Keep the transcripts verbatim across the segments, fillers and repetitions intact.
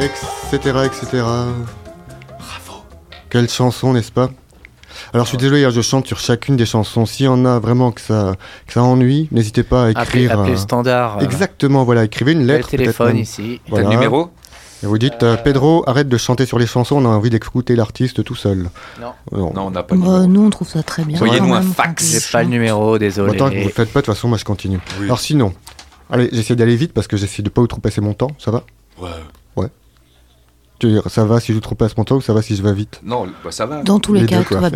etc., et cetera. Bravo. Quelle chanson, n'est-ce pas? Alors, je suis désolé, hein, je chante sur chacune des chansons. S'il y en a vraiment que ça, que ça ennuie, n'hésitez pas à écrire. Appelez, appelez euh... le standard. Euh... Exactement, voilà, écrivez une lettre. Le téléphone ici. Voilà. T'as le numéro? Et vous dites, euh... Pedro, arrête de chanter sur les chansons, on a envie d'écouter l'artiste tout seul. Non, non, non on n'a pas de bah, numéro. Nous, on trouve ça très bien. Envoyez-nous un fax. J'ai pas le numéro, désolé. Tant que vous le faites pas, de toute façon, moi je continue. Oui. Alors sinon, allez, j'essaie d'aller vite parce que j'essaie de pas trop passer mon temps, ça va? Ouais. Ouais. Tu veux dire, ça va si je trop passe mon temps ou ça va si je vais vite? Non, bah ça va. Dans tous les, les cas, deux, tout va bien.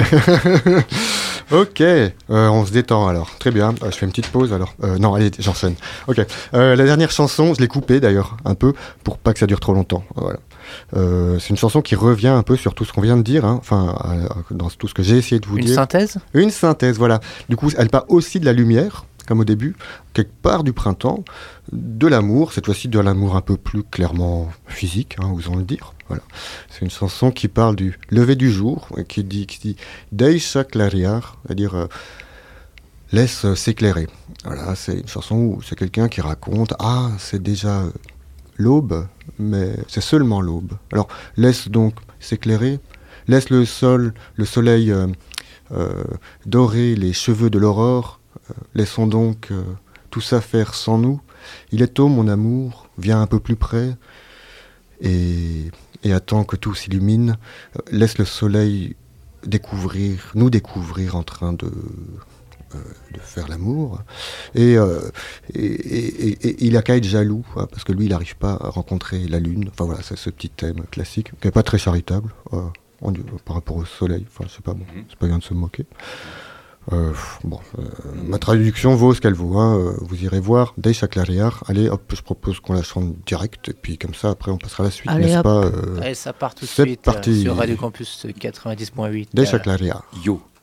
Ok, euh, on se détend alors. Très bien, euh, je fais une petite pause alors. Euh, non, allez, j'enchaîne. Ok, euh, la dernière chanson, je l'ai coupée d'ailleurs un peu pour pas que ça dure trop longtemps. Voilà. Euh, c'est une chanson qui revient un peu sur tout ce qu'on vient de dire, hein. Enfin, euh, dans tout ce que j'ai essayé de vous une dire. Une synthèse? Une synthèse, voilà. Du coup, elle parle aussi de la lumière, comme au début, quelque part du printemps, de l'amour, cette fois-ci de l'amour un peu plus clairement physique, hein, osons le dire. Voilà. C'est une chanson qui parle du lever du jour, qui dit, qui dit Deixa clarear, c'est-à-dire euh, laisse euh, s'éclairer. Voilà, c'est une chanson où c'est quelqu'un qui raconte ah, c'est déjà euh, l'aube, mais c'est seulement l'aube. Alors laisse donc s'éclairer, laisse le sol, le soleil euh, euh, dorer les cheveux de l'aurore. Euh, laissons donc euh, tout ça faire sans nous. Il est tôt, mon amour, viens un peu plus près et, et attends que tout s'illumine. Euh, laisse le soleil découvrir, nous découvrir en train de, euh, de faire l'amour. Et, euh, et, et, et, et il a qu'à être jaloux, hein, parce que lui, il n'arrive pas à rencontrer la lune. Enfin voilà, c'est ce petit thème classique, qui n'est pas très charitable euh, on, par rapport au soleil. Enfin, je sais pas, bon, c'est pas bien de se moquer. Euh, bon, euh, ma traduction vaut ce qu'elle vaut, hein. euh, vous irez voir Deixa clarear. Allez hop, je propose qu'on la chante direct et puis comme ça après on passera à la suite. Allez, n'est-ce hop. pas euh, Allez, ça part tout de c'est suite parti. euh, sur Radio Campus quatre-vingt-dix point huit. Deixa clarear. Yo.